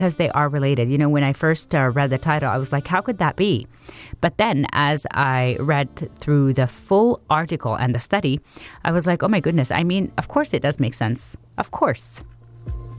because they are related. You know, when I first read the title, I was like, how could that be? But then as I read through the full article and the study, I was like, oh my goodness. I mean, of course it does make sense. Of course.